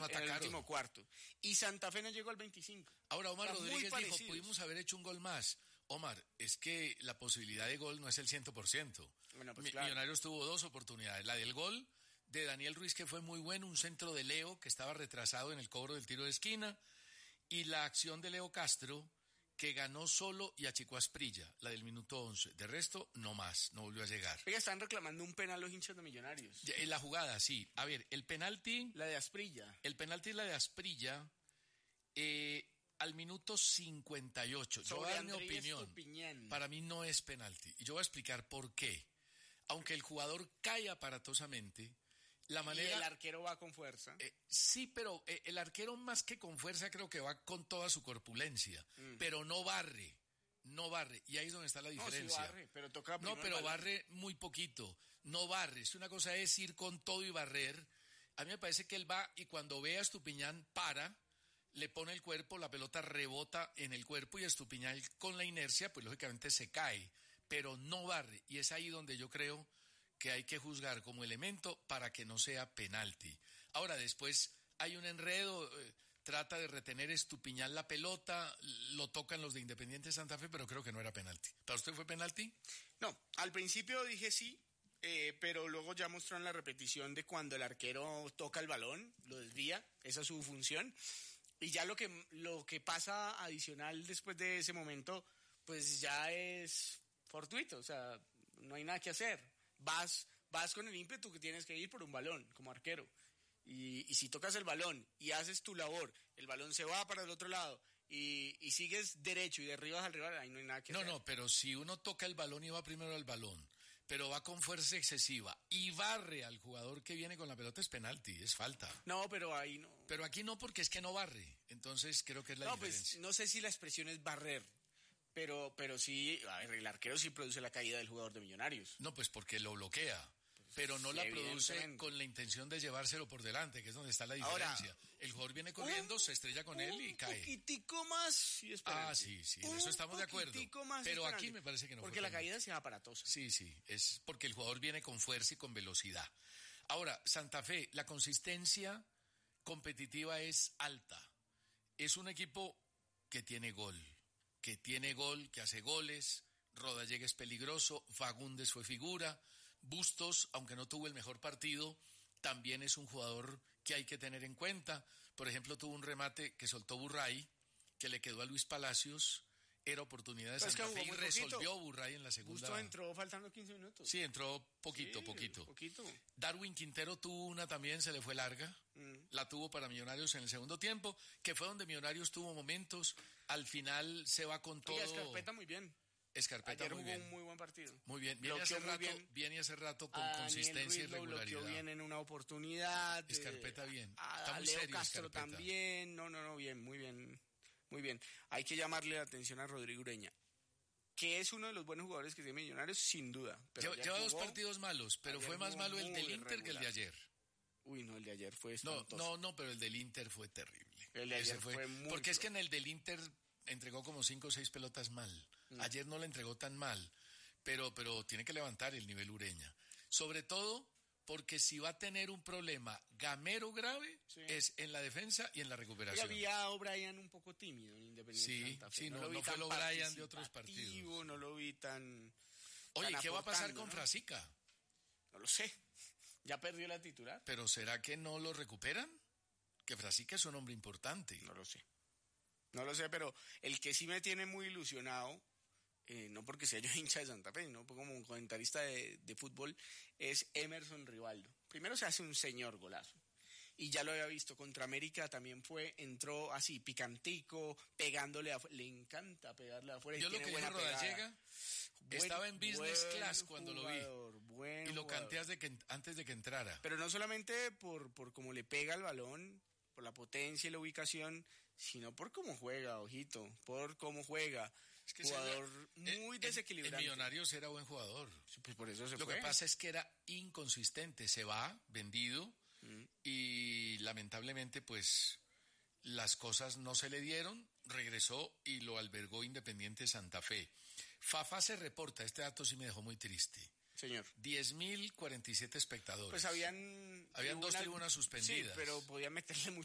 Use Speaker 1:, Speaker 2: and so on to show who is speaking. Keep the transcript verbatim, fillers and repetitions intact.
Speaker 1: no
Speaker 2: en el
Speaker 1: atacaron.
Speaker 2: último cuarto. Y Santa Fe no llegó al veinticinco.
Speaker 1: Ahora, Omar
Speaker 2: Eran muy
Speaker 1: Rodríguez dijo,
Speaker 2: parecidos.
Speaker 1: pudimos haber hecho un gol más. Omar, es que la posibilidad de gol no es el cien por ciento.
Speaker 2: Bueno, pues
Speaker 1: Mi-
Speaker 2: claro.
Speaker 1: Millonarios tuvo dos oportunidades. La del gol de Daniel Ruiz, que fue muy bueno, un centro de Leo, que estaba retrasado en el cobro del tiro de esquina, y la acción de Leo Castro, que ganó solo y achicó a Asprilla, la del minuto once. De resto, no más, no volvió a llegar.
Speaker 2: Oiga, están reclamando un penal los hinchas de Millonarios.
Speaker 1: Ya, en la jugada, sí. A ver, el penalti,
Speaker 2: La de Asprilla.
Speaker 1: el penalti es la de Asprilla, eh, al minuto cincuenta y ocho. Yo voy
Speaker 2: Sobre
Speaker 1: a dar mi
Speaker 2: Andrés
Speaker 1: opinión.
Speaker 2: Estupiñán.
Speaker 1: Para mí no es penalti. Y yo voy a explicar por qué. Aunque el jugador cae aparatosamente, la manera...
Speaker 2: Y el arquero va con fuerza.
Speaker 1: Eh, sí, pero eh, el arquero más que con fuerza creo que va con toda su corpulencia,
Speaker 2: Mm.
Speaker 1: pero no barre, no barre, y ahí es donde está la
Speaker 2: No,
Speaker 1: diferencia.
Speaker 2: sí barre, pero toca
Speaker 1: No,
Speaker 2: primero
Speaker 1: pero
Speaker 2: el balón.
Speaker 1: barre muy poquito, no barre. Si una cosa es ir con todo y barrer, a mí me parece que él va y cuando ve a Estupiñán para, le pone el cuerpo, la pelota rebota en el cuerpo y Estupiñán con la inercia, pues lógicamente se cae, pero no barre, y es ahí donde yo creo que hay que juzgar como elemento para que no sea penalti. Ahora, después hay un enredo, eh, trata de retener Estupiñán la pelota, lo tocan los de Independiente Santa Fe, pero creo que no era penalti. ¿Para usted fue penalti?
Speaker 2: No, al principio dije sí, eh, pero luego ya mostraron la repetición de cuando el arquero toca el balón, lo desvía, esa es su función. Y ya lo que, lo que pasa adicional después de ese momento, pues ya es fortuito, o sea, no hay nada que hacer. Vas, vas con el ímpetu que tienes que ir por un balón como arquero. Y, y si tocas el balón y haces tu labor, el balón se va para el otro lado y, y sigues derecho y derribas al rival, ahí no hay nada que
Speaker 1: No,
Speaker 2: hacer.
Speaker 1: no, pero si uno toca el balón y va primero al balón, pero va con fuerza excesiva y barre al jugador que viene con la pelota, es penalti, es falta.
Speaker 2: No, pero ahí no.
Speaker 1: Pero aquí no, porque es que no barre. Entonces creo que es la
Speaker 2: No,
Speaker 1: diferencia.
Speaker 2: pues no sé si la expresión es barrer, pero, pero sí, a ver, el arquero sí produce la caída del jugador de Millonarios.
Speaker 1: No, pues porque lo bloquea, pero no
Speaker 2: sí,
Speaker 1: la produce
Speaker 2: evidentemente.
Speaker 1: con la intención de llevárselo por delante, que es donde está la
Speaker 2: Ahora,
Speaker 1: diferencia. El jugador viene corriendo,
Speaker 2: Un-
Speaker 1: se estrella con él y cae.
Speaker 2: Un poquitico más y es penalti.
Speaker 1: Ah, sí, sí, en
Speaker 2: Un
Speaker 1: eso estamos de acuerdo.
Speaker 2: poquitico más
Speaker 1: Pero
Speaker 2: es
Speaker 1: aquí
Speaker 2: penalti.
Speaker 1: me parece que no
Speaker 2: Porque
Speaker 1: fue
Speaker 2: la
Speaker 1: penalti.
Speaker 2: caída sea aparatosa.
Speaker 1: Sí, sí, es porque el jugador viene con fuerza y con velocidad. Ahora, Santa Fe, la consistencia competitiva es alta. Es un equipo que tiene gol, que tiene gol, que hace goles. Rodallega es peligroso, Fagundes fue figura, Bustos, aunque no tuvo el mejor partido, también es un jugador que hay que tener en cuenta. Por ejemplo, tuvo un remate que soltó Burray, que le quedó a Luis Palacios, era oportunidad de
Speaker 2: Pero es que
Speaker 1: Santa Fe y
Speaker 2: jugó muy
Speaker 1: resolvió
Speaker 2: poquito.
Speaker 1: Burray en la segunda.
Speaker 2: Justo entró faltando quince minutos.
Speaker 1: Sí, entró poquito,
Speaker 2: Sí,
Speaker 1: poquito.
Speaker 2: poquito.
Speaker 1: Darwin Quintero tuvo una también, se le fue larga.
Speaker 2: Mm.
Speaker 1: La tuvo para Millonarios en el segundo tiempo, que fue donde Millonarios tuvo momentos. Al final se va con todo.
Speaker 2: Oiga, Escarpeta muy bien.
Speaker 1: Escarpeta
Speaker 2: Ayer
Speaker 1: muy
Speaker 2: jugó
Speaker 1: bien.
Speaker 2: un muy buen partido.
Speaker 1: Muy bien. Viene
Speaker 2: Bloqueó
Speaker 1: hace
Speaker 2: muy
Speaker 1: rato,
Speaker 2: bien.
Speaker 1: viene hace rato con
Speaker 2: A Daniel
Speaker 1: consistencia y
Speaker 2: Ruiz lo bloqueó
Speaker 1: regularidad.
Speaker 2: bien en una oportunidad. eh,
Speaker 1: Escarpeta bien.
Speaker 2: A,
Speaker 1: Está
Speaker 2: a
Speaker 1: muy
Speaker 2: Leo
Speaker 1: serio
Speaker 2: Castro
Speaker 1: Escarpeta.
Speaker 2: también. No, no, no, bien, muy bien. Muy bien. Hay que llamarle la atención a Rodrigo Ureña, que es uno de los buenos jugadores que tiene Millonarios, sin duda. Pero
Speaker 1: Lleva,
Speaker 2: ayer
Speaker 1: lleva dos
Speaker 2: jugó-
Speaker 1: partidos malos, pero
Speaker 2: ayer
Speaker 1: fue más
Speaker 2: jugó
Speaker 1: malo el
Speaker 2: muy
Speaker 1: del Inter que el de
Speaker 2: regular.
Speaker 1: ayer.
Speaker 2: Uy, no, el de ayer fue
Speaker 1: No,
Speaker 2: espantoso.
Speaker 1: no, no, pero el del Inter fue terrible.
Speaker 2: El de ayer
Speaker 1: Ese
Speaker 2: fue muy
Speaker 1: Porque es que
Speaker 2: flojo.
Speaker 1: en el del Inter entregó como cinco o seis pelotas mal.
Speaker 2: Mm.
Speaker 1: Ayer no la entregó tan mal, pero, pero tiene que levantar el nivel Ureña. Sobre todo porque si va a tener un problema gamero grave,
Speaker 2: Sí.
Speaker 1: es en la defensa y en la
Speaker 2: Y
Speaker 1: recuperación.
Speaker 2: había a O'Brien un poco tímido en Independiente
Speaker 1: Sí,
Speaker 2: Santa Fe.
Speaker 1: sí, no-
Speaker 2: lo vi
Speaker 1: no fue
Speaker 2: tan
Speaker 1: el O'Brien de otros
Speaker 2: participativo,
Speaker 1: partidos.
Speaker 2: No lo vi tan...
Speaker 1: Oye,
Speaker 2: tan
Speaker 1: ¿qué va a pasar
Speaker 2: aportando,
Speaker 1: con
Speaker 2: ¿no?
Speaker 1: Frasica?
Speaker 2: No lo sé. Ya perdió la titular.
Speaker 1: ¿Pero será que no lo recuperan? Que Frasica es un hombre importante.
Speaker 2: No lo sé. No lo sé, pero el que sí me tiene muy ilusionado, eh, no porque sea yo hincha de Santa Fe, no como un comentarista de, de fútbol, es Emerson Rivaldo. Primero se hace un señor golazo. Y ya lo había visto, contra América también fue, entró así, picantico, pegándole afuera. Le encanta pegarle afuera. y
Speaker 1: Yo lo
Speaker 2: tiene
Speaker 1: que dijo
Speaker 2: buena pegada.
Speaker 1: Rodallega,
Speaker 2: Buen-
Speaker 1: estaba en business
Speaker 2: buen
Speaker 1: class cuando
Speaker 2: jugador,
Speaker 1: lo vi.
Speaker 2: buen
Speaker 1: Y lo
Speaker 2: jugador.
Speaker 1: canté antes de que, antes de que entrara.
Speaker 2: Pero no solamente por, por cómo le pega el balón, por la potencia y la ubicación, sino por cómo juega, ojito, por cómo juega.
Speaker 1: Es que
Speaker 2: jugador
Speaker 1: ese-
Speaker 2: muy
Speaker 1: en-
Speaker 2: desequilibrante.
Speaker 1: En Millonarios era buen jugador.
Speaker 2: Pues por eso se
Speaker 1: Lo
Speaker 2: fue.
Speaker 1: que pasa es que era inconsistente. Se va, vendido,
Speaker 2: Mm.
Speaker 1: y lamentablemente, pues, las cosas no se le dieron. Regresó y lo albergó Independiente Santa Fe. Fafa se reporta, este dato sí me dejó muy triste.
Speaker 2: Señor.
Speaker 1: diez mil cuarenta y siete espectadores.
Speaker 2: Pues habían...
Speaker 1: Habían dos tribunas suspendidas.
Speaker 2: Sí, pero podían meterle